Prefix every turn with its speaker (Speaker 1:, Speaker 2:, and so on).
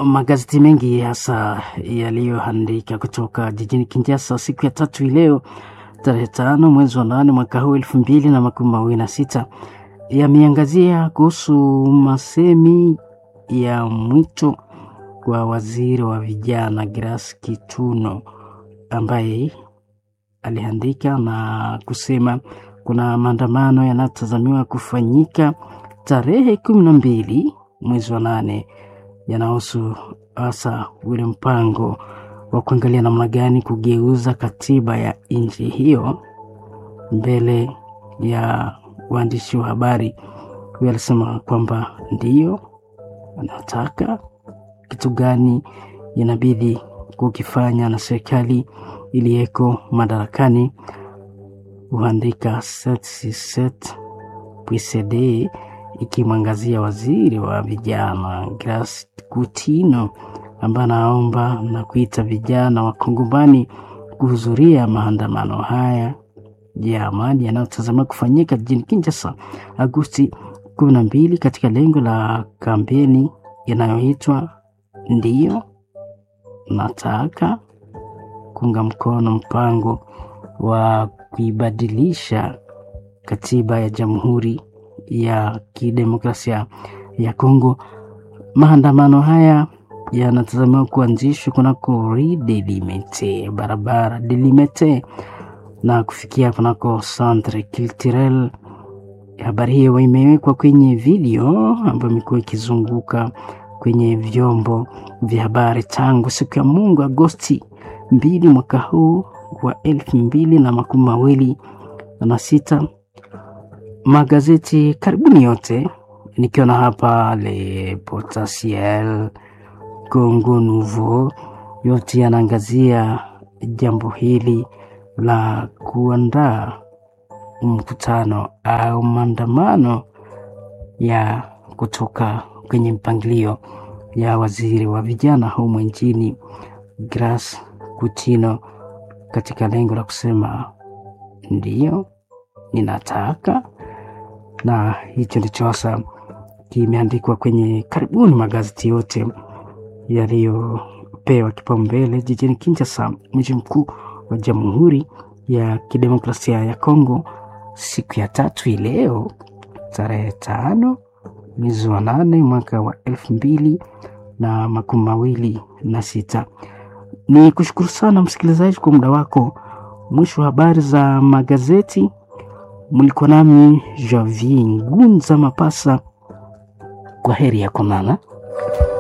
Speaker 1: magazeti mengi hasa yaliyoandika kutoka jijini Kinshasa siku ya tatu leo tarehe 5 mwezi wa 8 mwaka huu 2026 yameangazia kuhusu masemi ya mwito kwa waziri wa vijana Grace Kituno, ambaye aliandika na kusema kuna maandamano yanatazamiwa kufanyika tarehe 12 mwezi wa 8 yanahusu hasa ule mpango wa kuangalia namna gani kugeuza katiba ya nchi hiyo. Mbele ya waandishi wa habari walisema kwamba ndiyo wanataka kitu gani inabidi kukifanya na serikali iliyeko madarakani. Huandika 767 PCD ikimwangazia waziri wa vijana Grace Kituno, ambaye anaomba na kuita vijana wa Kongomani kuhudhuria maandamano haya ya amani yanayotazamiwa kufanyika jijini Kinshasa Agosti 12 katika lengo la kampeni inayoitwa ndiyo nataka, kuunga mkono mpango wa kuibadilisha katiba ya Jamhuri ya Kidemokrasia ya Kongo. Maandamano haya yanatazamiwa kuanzishwa kunako Rue Delimete, barabara Delimete, na kufikia kunako Centre Culturel. Habari hiyo imewekwa kwenye video ambayo imekuwa ikizunguka kwenye vyombo vya habari tangu siku ya Mungu Agosti 2 mwaka huu wa 2026. Magazeti karibuni yote, nikiona hapa Le Potentiel, Congo Nouveau, yote yanaangazia jambo hili la kuandaa mkutano au maandamano ya kutoka kwenye mpangilio ya waziri wa vijana humu nchini Grace Kituno, katika lengo la kusema ndiyo ninataka. Na hicho ndicho hasa kimeandikwa kwenye karibuni magazeti yote yaliyopewa kipaumbele jijini Kinshasa, mji mkuu wa Jamhuri ya Kidemokrasia ya Kongo, siku ya tatu leo tarehe 5 mwezi wa 8 mwaka wa 2026. Ni kushukuru sana msikilizaji kwa muda wako. Mwisho wa habari za magazeti, mlikuwa nami Javier Ngunza Mapasa. Kwa heri ya konana.